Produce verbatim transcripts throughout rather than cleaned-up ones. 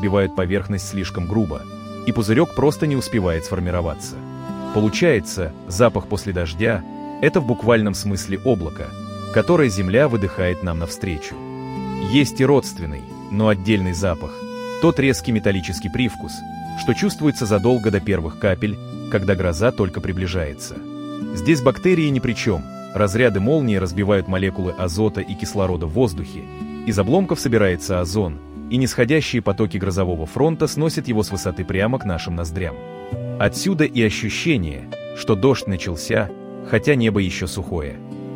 разбивают поверхность слишком грубо, и пузырек просто не успевает сформироваться. Получается, запах после дождя – это в буквальном смысле облако, которое земля выдыхает нам навстречу. Есть и родственный, но отдельный запах, тот резкий металлический привкус, что чувствуется задолго до первых капель, когда гроза только приближается. Здесь бактерии ни при чем. Разряды молнии разбивают молекулы азота и кислорода в воздухе, из обломков собирается озон, и нисходящие потоки грозового фронта сносят его с высоты прямо к нашим ноздрям. Отсюда и ощущение, что дождь начался, хотя небо еще сухое.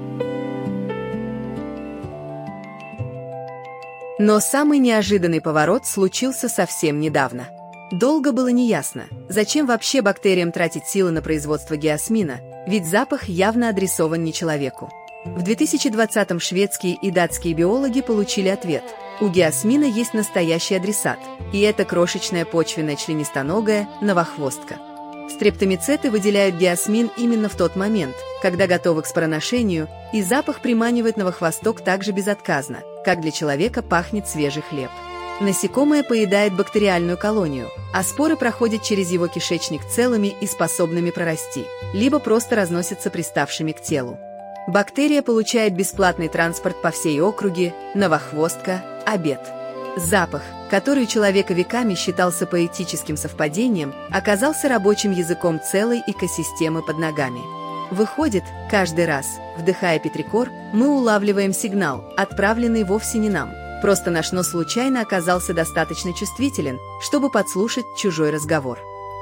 Но самый неожиданный поворот случился совсем недавно. Долго было неясно, зачем вообще бактериям тратить силы на производство геосмина, ведь запах явно адресован не человеку. В две тысячи двадцатом шведские и датские биологи получили ответ. У геосмина есть настоящий адресат, и это крошечная почвенная членистоногая новохвостка. Стрептомицеты выделяют геосмин именно в тот момент, когда готовы к спороношению, и запах приманивает новохвосток так же безотказно, как для человека пахнет свежий хлеб. Насекомое поедает бактериальную колонию, а споры проходят через его кишечник целыми и способными прорасти, либо просто разносятся приставшими к телу. Бактерия получает бесплатный транспорт по всей округе, новохвостка, обед. Запах, который у человека веками считался поэтическим совпадением, оказался рабочим языком целой экосистемы под ногами. Выходит, каждый раз, вдыхая петрикор, мы улавливаем сигнал, отправленный вовсе не нам. Просто наш нос случайно оказался достаточно чувствителен, чтобы подслушать чужой разговор.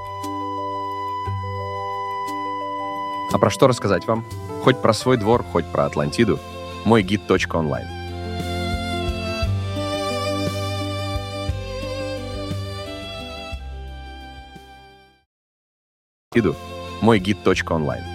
А про что рассказать вам? Хоть про свой двор, хоть про Атлантиду. мой гид точка онлайн. мой гид точка онлайн.